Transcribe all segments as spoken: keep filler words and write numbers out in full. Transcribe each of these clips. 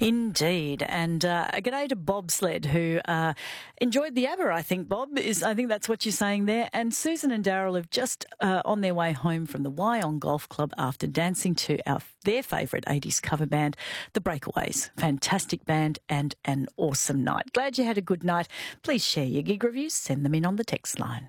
Indeed. And uh, a g'day to Bobsled, who uh, enjoyed the ABBA, I think, Bob. is I think that's what you're saying there. And Susan and Daryl have just uh, on their way home from the Wyong Golf Club after dancing to our their favourite eighties cover band, The Breakaways. Fantastic band and an awesome night. Glad you had a good night. Please share your gig reviews. Send them in on the text line.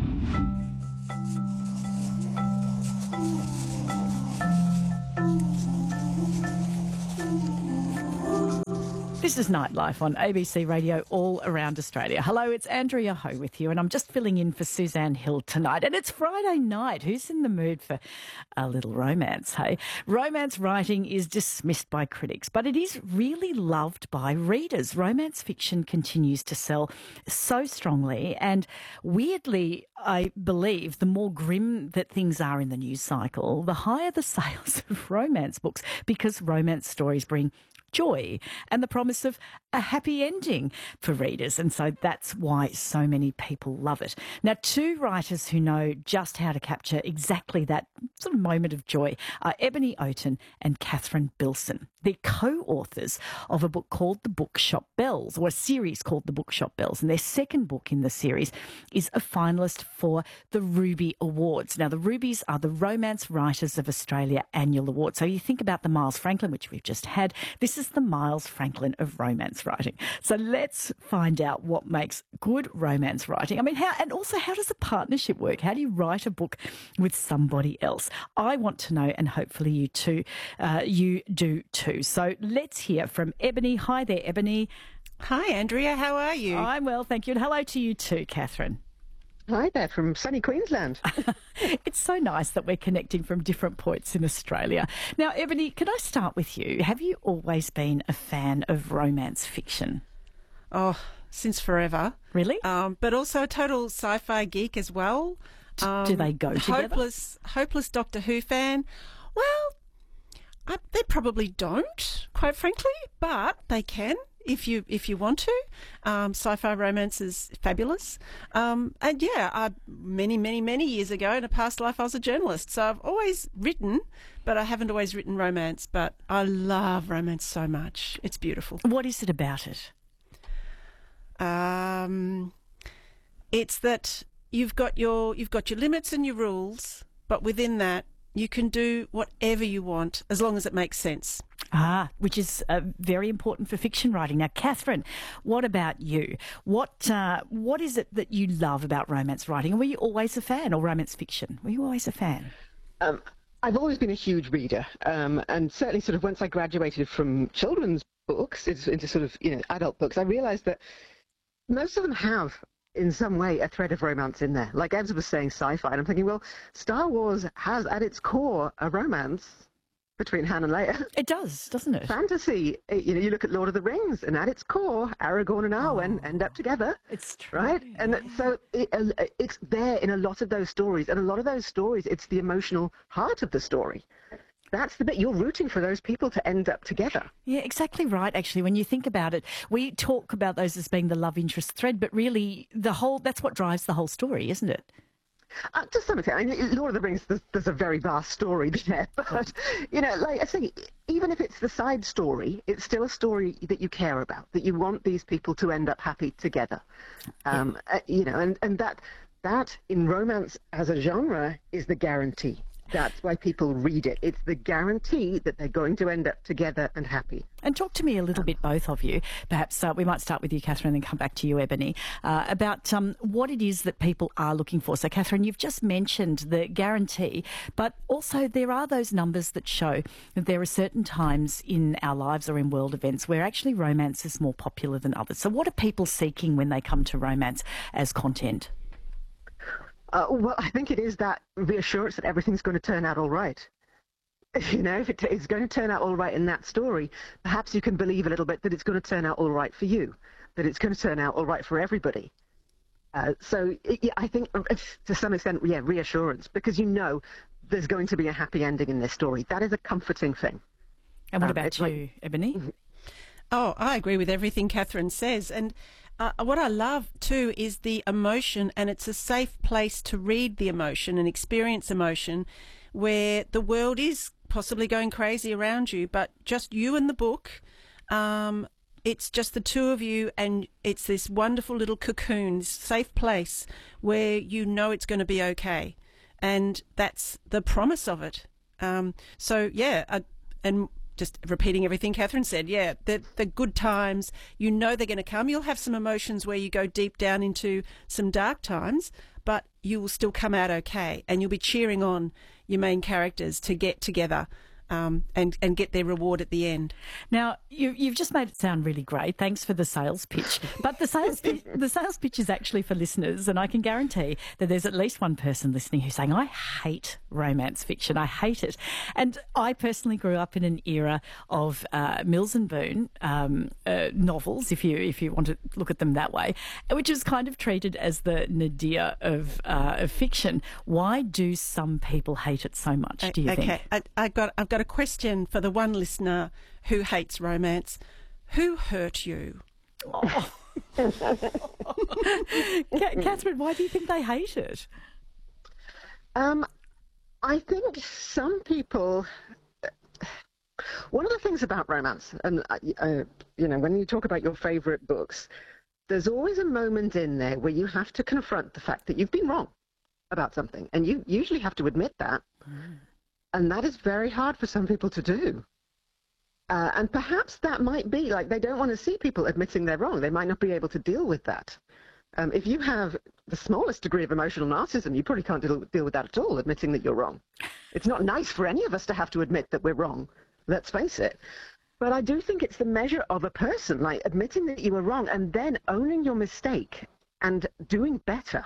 This is Nightlife on A B C Radio all around Australia. Hello, it's Andrea Ho with you, and I'm just filling in for Suzanne Hill tonight. And it's Friday night. Who's in the mood for a little romance, hey? Romance writing is dismissed by critics, but it is really loved by readers. Romance fiction continues to sell so strongly, and weirdly, I believe the more grim that things are in the news cycle, the higher the sales of romance books, because romance stories bring joy and the promise of a happy ending for readers. And so that's why so many people love it. Now, two writers who know just how to capture exactly that sort of moment of joy are Ebony Oaten and Catherine Bilson. They're co-authors of a book called The Bookshop Bells, or a series called The Bookshop Bells. And their second book in the series is a finalist for the Ruby Awards. Now, the Rubies are the Romance Writers of Australia annual award. So you think about the Miles Franklin, which we've just had. This is the Miles Franklin of romance writing. So let's find out what makes good romance writing. I mean, how, and also how does a partnership work? How do you write a book with somebody else? I want to know, and hopefully you too, uh, you do too. So let's hear from Ebony. Hi there, Ebony. Hi, Andrea. How are you? I'm well, thank you. And hello to you too, Catherine. Hi there, from sunny Queensland. It's so nice that we're connecting from different points in Australia. Now, Ebony, can I start with you? Have you always been a fan of romance fiction? Oh, since forever. Really? Um, but also a total sci-fi geek as well. Um, Do they go together? Hopeless, hopeless Doctor Who fan. Well, I, they probably don't, quite frankly, but they can. If you if you want to, um, sci-fi romance is fabulous. Um, and yeah, I, many, many, many years ago in a past life I was a journalist. So I've always written, but I haven't always written romance. But I love romance so much. It's beautiful. What is it about it? Um, it's that you've got your you've got your limits and your rules, but within that you can do whatever you want as long as it makes sense. Ah, which is uh, very important for fiction writing. Now, Catherine, what about you? What uh, what is it that you love about romance writing? And were you always a fan, or romance fiction? Were you always a fan? Um, I've always been a huge reader, um, and certainly sort of once I graduated from children's books into sort of, you know, adult books, I realised that most of them have in some way a thread of romance in there. Like Evs was saying sci-fi, and I'm thinking, well, Star Wars has at its core a romance between Han and Leia. It does, doesn't it? Fantasy. You know, you look at Lord of the Rings, and at its core, Aragorn and Arwen oh, end up together. It's true. Right? And so it, it's there in a lot of those stories. And a lot of those stories, it's the emotional heart of the story. That's the bit you're rooting for those people to end up together. Yeah, exactly right, actually. When you think about it, we talk about those as being the love interest thread, but really the whole, that's what drives the whole story, isn't it? Uh, to some extent. I mean, Lord of the Rings, there's, there's a very vast story there. But, you know, like I say, even if it's the side story, it's still a story that you care about, that you want these people to end up happy together. Um, yeah. uh, you know, and, and that, that in romance as a genre is the guarantee. That's why people read it. It's the guarantee that they're going to end up together and happy. And talk to me a little bit, both of you. Perhaps uh, we might start with you, Catherine, and then come back to you, Ebony, uh, about um, what it is that people are looking for. So, Catherine, you've just mentioned the guarantee, but also there are those numbers that show that there are certain times in our lives or in world events where actually romance is more popular than others. So what are people seeking when they come to romance as content? Uh, well, I think it is that reassurance that everything's going to turn out all right. You know, if it t- it's going to turn out all right in that story, perhaps you can believe a little bit that it's going to turn out all right for you, that it's going to turn out all right for everybody. Uh, so it, yeah, I think to some extent, yeah, reassurance, because you know there's going to be a happy ending in this story. That is a comforting thing. And what um, about you, like, Ebony? Oh, I agree with everything Catherine says. And uh, what I love too is the emotion, and it's a safe place to read the emotion and experience emotion where the world is possibly going crazy around you, but just you and the book, Um, it's just the two of you, and it's this wonderful little cocoon, this safe place where you know it's going to be okay. And that's the promise of it. Um, so, yeah, uh, and just repeating everything Catherine said, yeah, the, the good times, you know they're going to come. You'll have some emotions where you go deep down into some dark times, but you will still come out okay, and you'll be cheering on your main characters to get together um, and, and get their reward at the end. Now, you, you've just made it sound really great. Thanks for the sales pitch. But the sales pitch, the sales pitch is actually for listeners, and I can guarantee that there's at least one person listening who's saying, I hate romance fiction. I hate it. And I personally grew up in an era of uh, Mills and Boon um, uh, novels, if you if you want to look at them that way, which is kind of treated as the nadir of, uh, of fiction. Why do some people hate it so much, do you okay. think? Okay, I, I got, I've got a question for the one listener who hates romance. Who hurt you? Oh. Catherine, why do you think they hate it? Um, I think some people. One of the things about romance, and uh, you know, when you talk about your favourite books, there's always a moment in there where you have to confront the fact that you've been wrong about something, and you usually have to admit that, mm. and that is very hard for some people to do. Uh, and perhaps that might be, like, they don't want to see people admitting they're wrong. They might not be able to deal with that. Um, if you have the smallest degree of emotional narcissism, you probably can't deal, deal with that at all, admitting that you're wrong. It's not nice for any of us to have to admit that we're wrong, let's face it. But I do think it's the measure of a person, like admitting that you were wrong and then owning your mistake and doing better.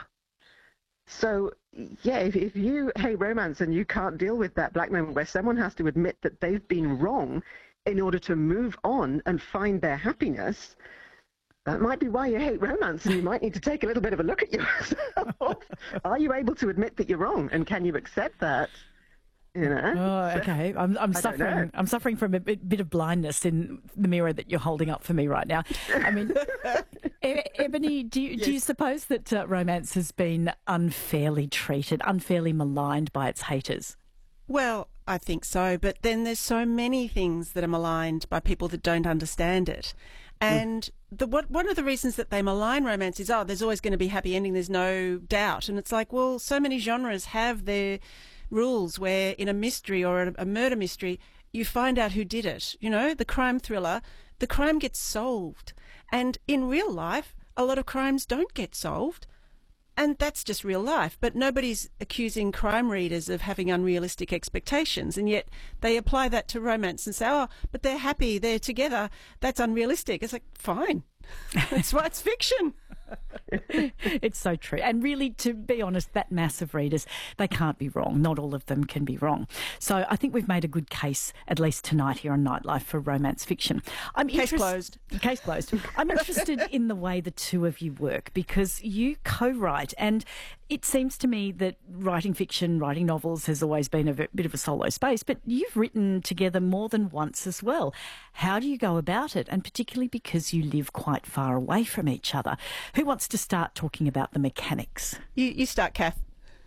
So, yeah, if, if you hate romance and you can't deal with that black moment where someone has to admit that they've been wrong in order to move on and find their happiness, that might be why you hate romance, and you might need to take a little bit of a look at yourself. Are you able to admit that you're wrong, and can you accept that? You know? Oh, okay. I'm, I'm suffering. I'm suffering from a bit, bit of blindness in the mirror that you're holding up for me right now. I mean, e- Ebony, do you, yes. do you suppose that uh, romance has been unfairly treated, unfairly maligned by its haters? Well, I think so, but then there's so many things that are maligned by people that don't understand it. And the, what, one of the reasons that they malign romance is, oh, there's always going to be happy ending, there's no doubt. And it's like, well, so many genres have their rules where in a mystery or a, a murder mystery, you find out who did it. You know, the crime thriller, the crime gets solved. And in real life, a lot of crimes don't get solved. And that's just real life. But nobody's accusing crime readers of having unrealistic expectations. And yet they apply that to romance and say, oh, but they're happy, they're together. That's unrealistic. It's like, fine. That's why it's fiction. It's so true. And really, to be honest, that mass of readers, they can't be wrong. Not all of them can be wrong. So I think we've made a good case, at least tonight here on Nightlife, for romance fiction. I'm case interest- closed. Case closed. I'm interested in the way the two of you work, because you co-write, and it seems to me that writing fiction, writing novels has always been a bit of a solo space, but you've written together more than once as well. How do you go about it? And particularly because you live quite far away from each other. Who wants to start talking about the mechanics? You, you start, Kath.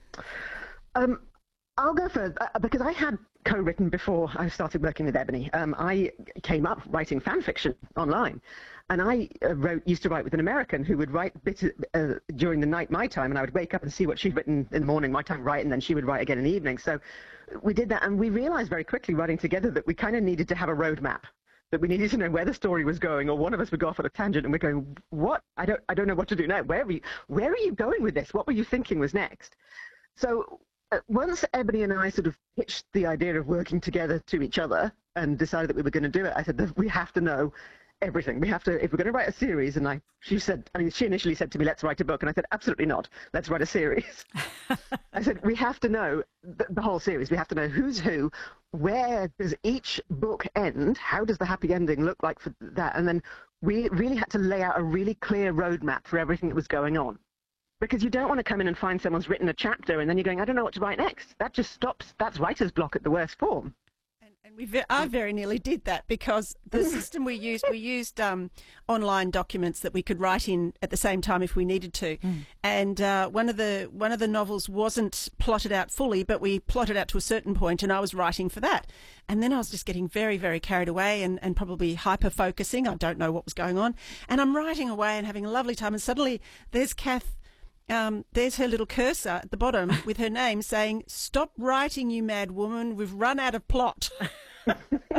Um, I'll go first, uh, because I had co-written before I started working with Ebony. Um, I came up writing fan fiction online, and I uh, wrote, used to write with an American who would write bits uh, during the night, my time, and I would wake up and see what she'd written in the morning, my time, write, and then she would write again in the evening. So we did that, and we realized very quickly writing together that we kind of needed to have a roadmap, that we needed to know where the story was going, or one of us would go off on a tangent and we're going, what? I don't, I don't know what to do now. Where are you, where are you going with this? What were you thinking was next? So uh, once Ebony and I sort of pitched the idea of working together to each other and decided that we were going to do it, I said that we have to know everything. We have to, if we're going to write a series, and I, she said, I mean, she initially said to me, let's write a book. And I said, absolutely not. Let's write a series. I said, we have to know the, the whole series. We have to know who's who, where does each book end, how does the happy ending look like for that? And then we really had to lay out a really clear roadmap for everything that was going on. Because you don't want to come in and find someone's written a chapter and then you're going, I don't know what to write next. That just stops, that's writer's block at the worst form. And we ve- I very nearly did that because the system we used, we used um, online documents that we could write in at the same time if we needed to. Mm. And uh, one of the one of the novels wasn't plotted out fully, but we plotted out to a certain point, and I was writing for that. And then I was just getting very, very carried away and, and probably hyper-focusing. I don't know what was going on. And I'm writing away and having a lovely time, and suddenly there's Kath. Um, there's her little cursor at the bottom with her name saying, "Stop writing, you mad woman. We've run out of plot." So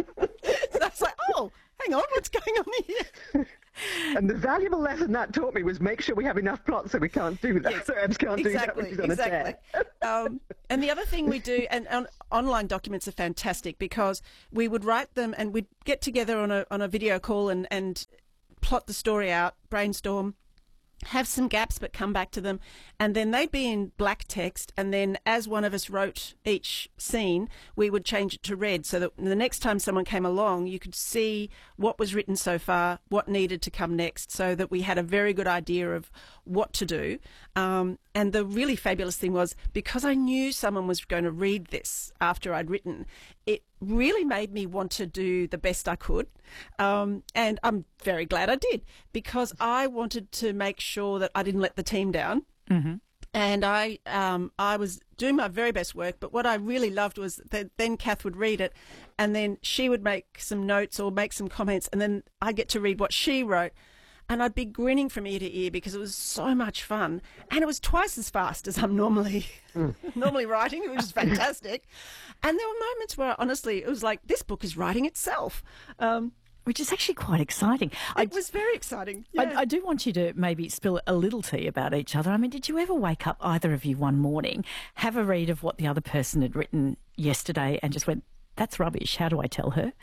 I was like, oh, hang on, what's going on here? And the valuable lesson that taught me was make sure we have enough plot so we can't do that. Yes, so Ebs can't exactly, do that when she's on exactly. a tear. um, and the other thing we do, and, and online documents are fantastic because we would write them and we'd get together on a on a video call and, and plot the story out, brainstorm, have some gaps but come back to them, and then they'd be in black text, and then as one of us wrote each scene we would change it to red so that the next time someone came along you could see what was written so far, what needed to come next, so that we had a very good idea of what to do. Um, and the really fabulous thing was, because I knew someone was going to read this after I'd written, it really made me want to do the best I could. Um, and I'm very glad I did, because I wanted to make sure that I didn't let the team down. Mm-hmm. And I um, I was doing my very best work, but what I really loved was that then Kath would read it, and then she would make some notes or make some comments, and then I get to read what she wrote. And I'd be grinning from ear to ear because it was so much fun. And it was twice as fast as I'm normally mm. normally writing, which is fantastic. And there were moments where, honestly, it was like, this book is writing itself. Um, Which is actually quite exciting. It I, was very exciting. Yeah. I, I do want you to maybe spill a little tea about each other. I mean, did you ever wake up, either of you, one morning, have a read of what the other person had written yesterday and just went, that's rubbish, how do I tell her?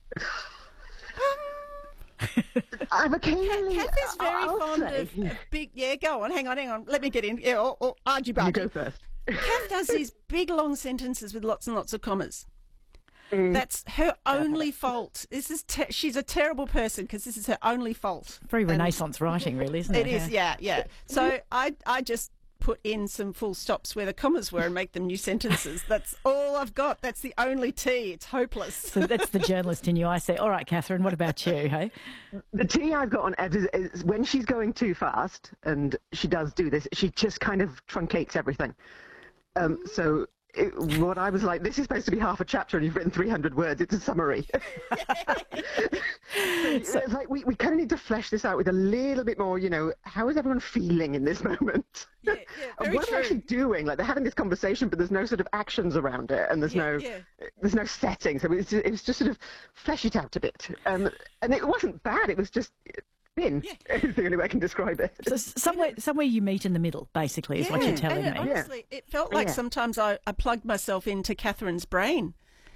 I'm occasionally. Kath is very I'll fond say. of big. Yeah, go on. Hang on, hang on. Let me get in. Yeah, or, or argy bargy. You go first. Kath does these big long sentences with lots and lots of commas. Mm. That's her only fault. This is te- she's a terrible person because this is her only fault. Very Renaissance and writing, really, isn't it? It is. Yeah, yeah. So I, I just put in some full stops where the commas were and make them new sentences. That's all I've got. That's the only tea. It's hopeless. So that's the journalist in you. I say, all right, Catherine, what about you, hey? The tea I've got on Ed is, is when she's going too fast, and she does do this, she just kind of truncates everything. Um, so it, what I was like, this is supposed to be half a chapter and you've written three hundred words. It's a summary. So it's like we, we kind of need to flesh this out with a little bit more, you know, how is everyone feeling in this moment? Yeah, yeah, and very what true. are they actually doing? Like, they're having this conversation, but there's no sort of actions around it, and there's yeah, no yeah. there's no setting. So it was, just, it was just sort of flesh it out a bit. Um, and it wasn't bad. It was just thin. Yeah. Is the only way I can describe it. So somewhere, somewhere you meet in the middle, basically, is yeah. what you're telling and me. Honestly, it felt like yeah. sometimes I, I plugged myself into Catherine's brain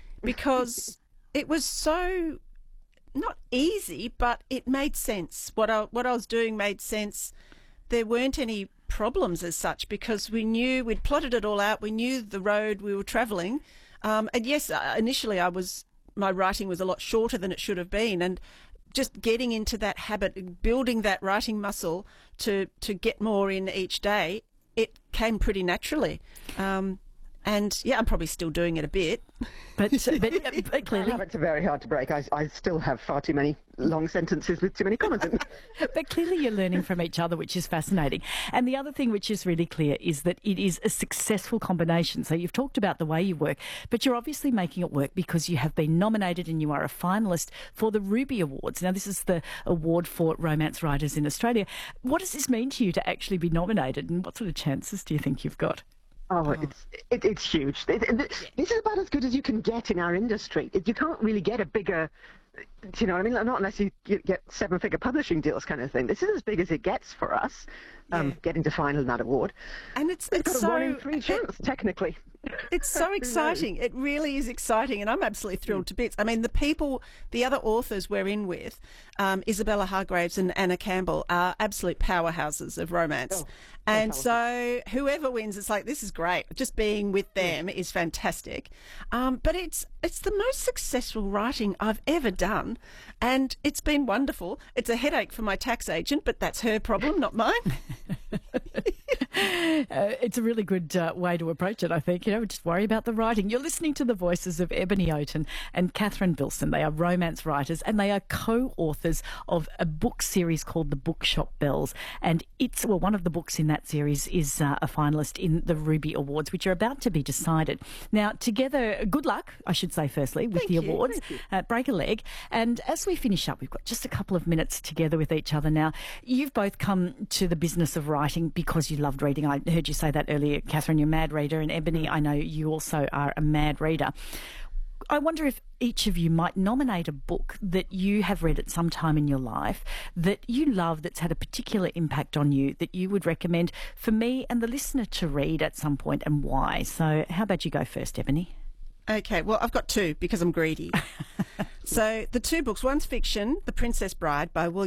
because it was so not easy, but it made sense. What I what I was doing made sense. There weren't any problems as such because we knew we'd plotted it all out. We knew the road we were travelling, um, and yes, initially I was my writing was a lot shorter than it should have been, and just getting into that habit, building that writing muscle to to get more in each day, it came pretty naturally. Um, and yeah, I'm probably still doing it a bit. But, but, but clearly... Habits are very hard to break. I, I still have far too many long sentences with too many commas in them. But clearly you're learning from each other, which is fascinating. And the other thing which is really clear is that it is a successful combination. So you've talked about the way you work, but you're obviously making it work because you have been nominated and you are a finalist for the Ruby Awards. Now, this is the award for romance writers in Australia. What does this mean to you to actually be nominated, and what sort of chances do you think you've got? Oh, oh. It's it, it's huge. It, it, this is about as good as you can get in our industry. It, you can't really get a bigger, you know what I mean? Not unless you get seven-figure publishing deals kind of thing. This is as big as it gets for us, um, yeah. getting to final in that award. And it's, it's, it's got so... a one in three chance, it, technically. It's so exciting. It really is exciting, and I'm absolutely thrilled to bits. I mean, the people, the other authors we're in with, um, Isabella Hargraves and Anna Campbell, are absolute powerhouses of romance. Oh, and so whoever wins, it's like, this is great. Just being with them yeah. is fantastic. Um, but it's it's the most successful writing I've ever done, and it's been wonderful. It's a headache for my tax agent, but that's her problem, not mine. Uh, it's a really good uh, way to approach it, I think. You know, just worry about the writing. You're listening to the voices of Ebony Oaten and Catherine Bilson. They are romance writers and they are co-authors of a book series called The Bookshop Bells. And it's, well, one of the books in that series is uh, a finalist in the Ruby Awards, which are about to be decided. Now, together, good luck, I should say, firstly, with Thank the you, awards. thank you. Uh, break a leg. And as we finish up, we've got just a couple of minutes together with each other now. You've both come to the business of writing because you loved reading. I heard you say that earlier, Catherine, you're a mad reader, and Ebony, I know you also are a mad reader. I wonder if each of you might nominate a book that you have read at some time in your life that you love, that's had a particular impact on you, that you would recommend for me and the listener to read at some point, and why. So how about you go first, Ebony? Okay, well, I've got two because I'm greedy. So the two books, one's fiction, The Princess Bride by William